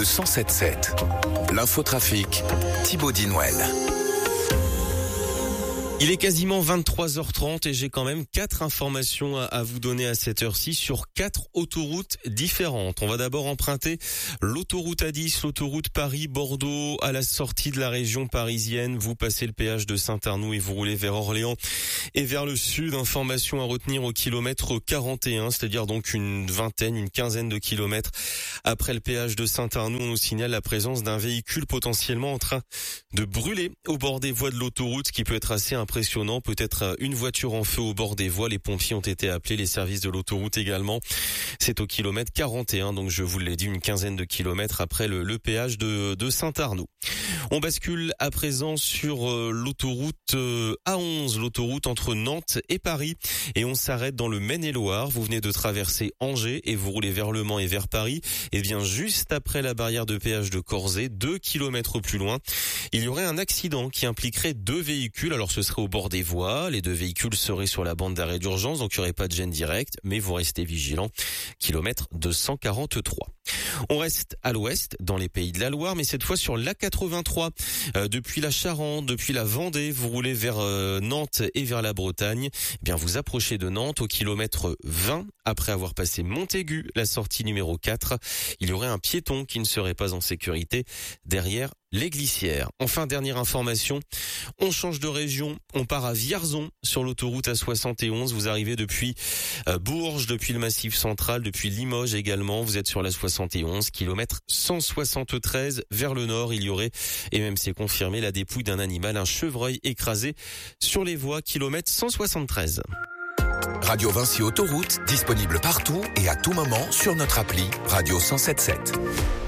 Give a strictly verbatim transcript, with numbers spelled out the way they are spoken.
le cent sept sept. L'infotrafic, Thibaut Dinouel. Il est quasiment vingt-trois heures trente et j'ai quand même quatre informations à vous donner à cette heure-ci sur quatre autoroutes différentes. On va d'abord emprunter l'autoroute A dix, l'autoroute Paris-Bordeaux à la sortie de la région parisienne. Vous passez le péage de Saint-Arnoux et vous roulez vers Orléans et vers le sud. Information à retenir au kilomètre quarante et un, c'est-à-dire donc une vingtaine, une quinzaine de kilomètres après le péage de Saint-Arnoux. On nous signale la présence d'un véhicule potentiellement en train de brûler au bord des voies de l'autoroute, ce qui peut être assez impressionnant. Peut-être une voiture en feu au bord des voies. Les pompiers ont été appelés, les services de l'autoroute également. C'est au kilomètre quarante et un, donc je vous l'ai dit, une quinzaine de kilomètres après le, le péage de, de Saint-Arnoux. On bascule à présent sur euh, l'autoroute euh, A onze, l'autoroute entre Nantes et Paris, et on s'arrête dans le Maine-et-Loire. Vous venez de traverser Angers et vous roulez vers Le Mans et vers Paris. Et bien juste après la barrière de péage de Corzet, deux kilomètres plus loin, il y aurait un accident qui impliquerait deux véhicules. Alors ce serait au bord des voies, les deux véhicules seraient sur la bande d'arrêt d'urgence, donc il n'y aurait pas de gêne directe, mais vous restez vigilant. Kilomètre deux cent quarante-trois. On reste à l'ouest, dans les Pays de la Loire, mais cette fois sur l'A quatre-vingt-trois. Euh, depuis la Charente, depuis la Vendée, vous roulez vers euh, Nantes et vers la Bretagne. Eh bien, vous approchez de Nantes au kilomètre vingt. Après avoir passé Montaigu, la sortie numéro quatre, il y aurait un piéton qui ne serait pas en sécurité derrière les glissières. Enfin, dernière information, on change de région, on part à Vierzon sur l'autoroute A soixante et onze. Vous arrivez depuis euh, Bourges, depuis le Massif central, depuis Limoges également. Vous êtes sur la soixante et onze, kilomètre cent soixante-treize vers le nord. Il y aurait, et même c'est confirmé, la dépouille d'un animal, un chevreuil écrasé sur les voies, kilomètre cent soixante-treize. Radio Vinci Autoroute, disponible partout et à tout moment sur notre appli Radio cent sept sept.